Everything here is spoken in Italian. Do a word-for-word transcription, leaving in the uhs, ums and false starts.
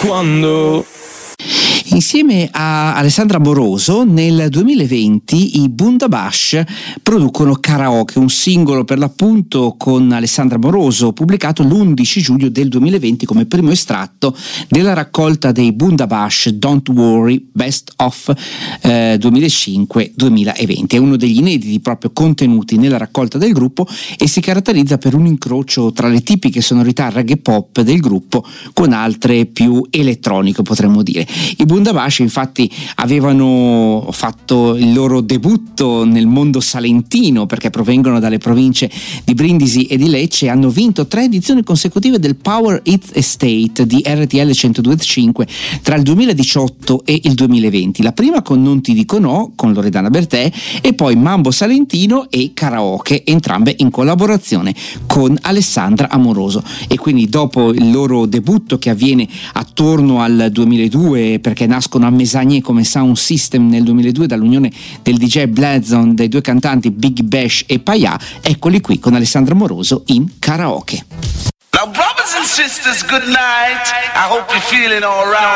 quando. Insieme a Alessandra Amoroso nel duemilaventi i Bundabash producono Karaoke, un singolo per l'appunto con Alessandra Amoroso, pubblicato l'undici giugno del duemilaventi come primo estratto della raccolta dei Bundabash Don't Worry Best of eh, duemilacinque duemilaventi. È uno degli inediti proprio contenuti nella raccolta del gruppo e si caratterizza per un incrocio tra le tipiche sonorità reggae pop del gruppo con altre più elettroniche, potremmo dire. I Bundabash infatti avevano fatto il loro debutto nel mondo salentino perché provengono dalle province di Brindisi e di Lecce e hanno vinto tre edizioni consecutive del Power Hits Estate di R T L centodue e cinque tra il duemiladiciotto e il duemilaventi, la prima con Non ti dico no con Loredana Bertè e poi Mambo Salentino e Karaoke, entrambe in collaborazione con Alessandra Amoroso. E quindi dopo il loro debutto che avviene attorno al duemiladue, perché nascono a Mesagne come sound system nel duemiladue dall'unione del D J Blazon dei due cantanti Big Bash e Paya, eccoli qui con Alessandra Amoroso in Karaoke. Now brothers and sisters, good night. I hope you're feeling all right.